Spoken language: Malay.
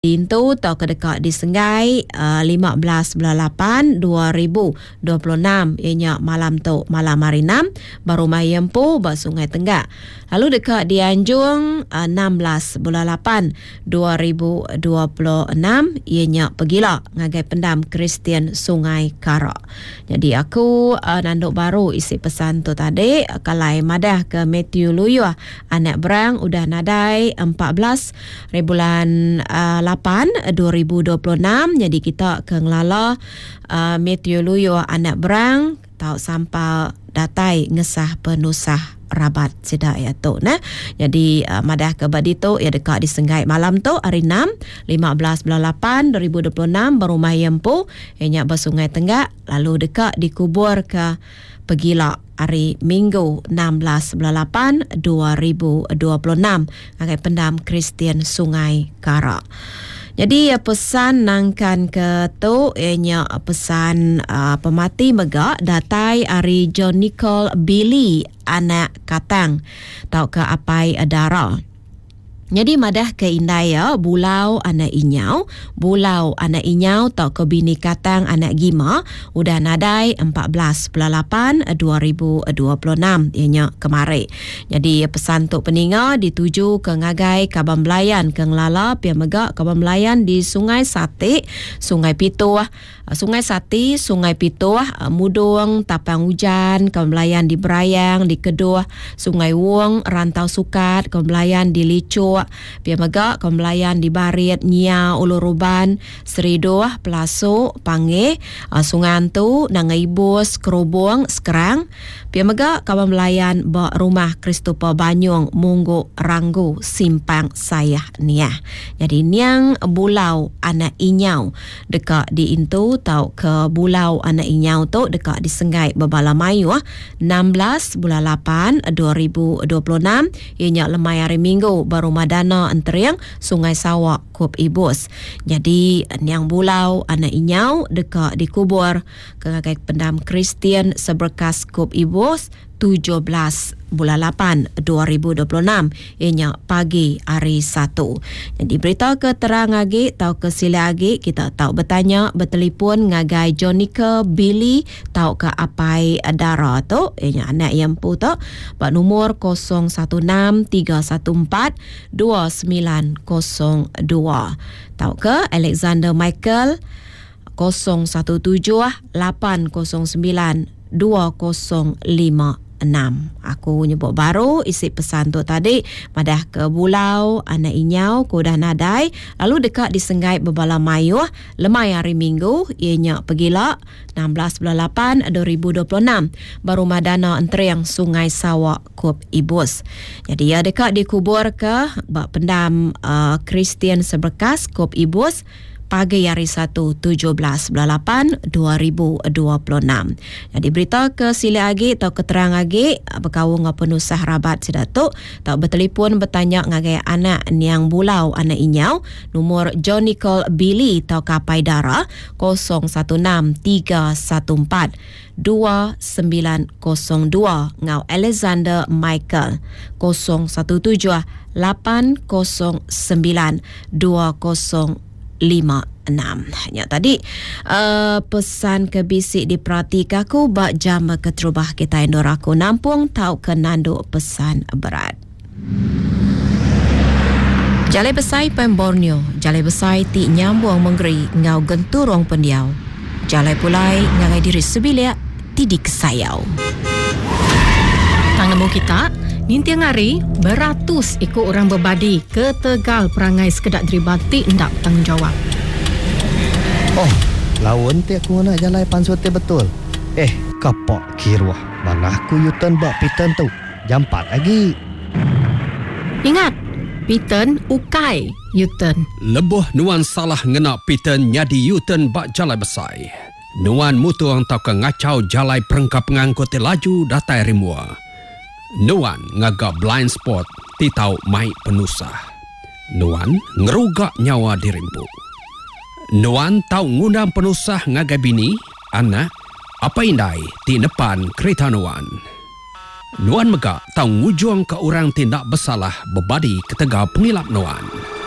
Itu tau kedekak di Senggai 15 bulan 8 2026 ianya malam tu malam hari 6 baru mayempu ba Sungai Tenggak. Lalu dekat di Anjung 16 bulan 8 2026 ianya Pegila ngagai pendam Kristian Sungai Karak. Jadi aku nanduk baru isi pesan tu tadi kalai madah ke Matthew Luyuah anak berang udah nadai 14 bulan 8 2026. Jadi kita ke ngelala Matthew Luyuah anak berang tau sampai datai ngesah penusah rabat sedak ya tu nah. Jadi madah ke badito ya dekat di Senggai malam tu hari 6 15 bulan 8 2026 baru mayempu ianya Sungai Tenggak lalu dekat dikubur ke Pegila hari Minggu 16 bulan 8 2026 ngagai pendam Kristian Sungai Karak. Jadi pesan nangkan ke tu ianya pesan pemati megak datai hari John Nicole Billy anak Katang tau ke apai adara. Jadi madah ke Indaya bulau anak inyau tau ke bini Katang anak Gima udah nadai 14 bulan 8 2026 ianya kemari. Jadi pesan tu peninga dituju ke ngagai Kaban Melayan ke ngelala pia megak Kaban Melayan di Sungai Sati, Sungai Pituah, Sungai Sati, Sungai Pituah, Mudung, Tapang Hujan, Kaban Melayan di Berayang, di Keduh, Sungai Wong, Rantau Sukat, Kaban Melayan di Licuk, pia megak Kaban Melayan di Barit, Nya, Uluruban, Seridoh, Pelasuk, Pange, Sungai Antu, Nangai Bus, Kerubung, Sekerang, pia megak Kaban Melayan ba Rumah Kristupa Banyung, Munggu, Ranggu, Simpang Sayah Niah. Jadi niang bulau anak inyau dekat di Intu tau ke bulau anak inyau tu dekat di Senggai Babala Mayu 16 bulan 8 2026 ianya lemai hari Minggu baru madana anteriang Sungai Sawak Kup Ibus. Jadi niang bulau anak inyau dekat dikubur ke ngagai pendam Kristian seberkas Kup Ibus 17 bulan 8 2026 ianya pagi hari 1. Jadi berita keterang agi tau ke sila agi kita tau bertanya bertelefon ngagai Jonica Billy tau ke apai adara tu ianya anak yang pu tu ba nomor 0163142902 tau ke Alexander Michael 0178092056. Aku nyebut baru isi pesan tu tadi madah ke bulau anak inyau ku dah nadai lalu dekat di Senggai Babala Mayu lemai hari Minggu ianya Pegila 16 bulan 8 2026 baru madana anteriang Sungai Sawak Kup Ibus. Jadi ya dekat dikubur ke bak pendam Kristian seberkas Kup Ibus pagi hari 1 17 bulan 8 2026. Jadi berita ke sila agi atau keterang agi berkawung ngapa penusah rabat sedatuk tau bertelefon bertanya ngagai anak niang bulau anak inyau nomor John Nicole Billy tau kapai dara 0163142902 ngau Alexander Michael 0178092056. Hanya tadi pesan ke bisik diperhatikan aku bak jam keterubah kita Indoraku nampung tau ke nanduk pesan berat. Jalai besai pen Borneo, jalai besai ti nyambung menggeri ngau genturong pendiau. Jalai pulai ngagai diri sebilia tidik sayau. Tang nemu kita Nintiang hari, beratus ikut orang berbadi ke Tegal perangai sekedak deribati ndak tanggungjawab. Oh, lawan ti aku nak jalan pansuti betul. Kapak kirwah. Mana aku yutan bak pitan tu. Jam 4 lagi. Ingat, pitan ukai yutan. Lebuh nuan salah ngena pitan nyadi yutan bak jalan besai. Nuan mutuang tau ke ngacau jalai perengkap ngangkut laju datai rimua. Nuan ngagak blind spot titau mai penusah. Nuan ngerugak nyawa dirimpu. Nuan tau ngundang penusah ngagai bini, anak, apa indai ti depan kereta Nuan. Nuan megak tau ngujung ke orang tindak bersalah berbadi ke Tegal pengilap Nuan.